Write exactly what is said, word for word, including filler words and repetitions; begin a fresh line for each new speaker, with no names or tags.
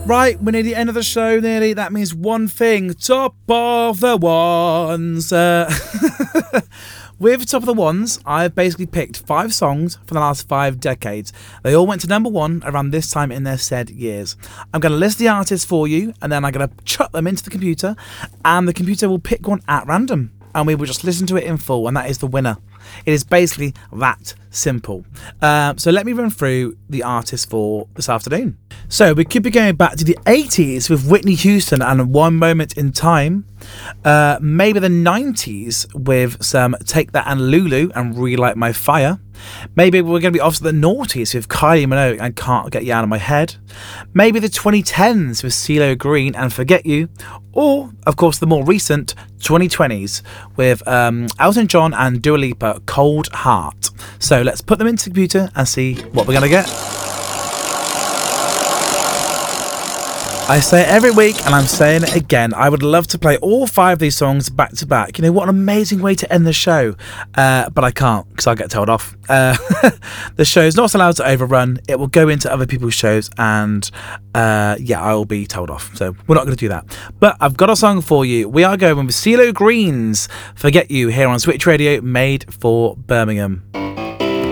Right, we're near the end of the show, nearly. That means one thing. Top of the ones. Uh, with Top of the Ones, I've basically picked five songs for the last five decades. They all went to number one around this time in their said years. I'm going to list the artists for you, and then I'm going to chuck them into the computer, and the computer will pick one at random, and we will just listen to it in full, and that is the winner. It is basically that simple. Uh, so let me run through the artists for this afternoon. So we could be going back to the eighties with Whitney Houston and One Moment in Time. Uh, maybe the nineties with some Take That and Lulu and Relight My Fire. Maybe we're going to be off to the noughties with Kylie Minogue and Can't Get You Out of My Head. Maybe the twenty tens with CeeLo Green and Forget You. Or, of course, the more recent twenty twenties with um, Elton John and Dua Lipa, Cold Heart. So let's put them into the computer and see what we're going to get. I say it every week, and I'm saying it again. I would love to play all five of these songs back to back. You know, what an amazing way to end the show. Uh, but I can't, because I'll get told off. Uh, the show's not allowed to overrun. It will go into other people's shows, and uh, yeah, I will be told off. So we're not going to do that. But I've got a song for you. We are going with CeeLo Green's Forget You here on Switch Radio, made for Birmingham.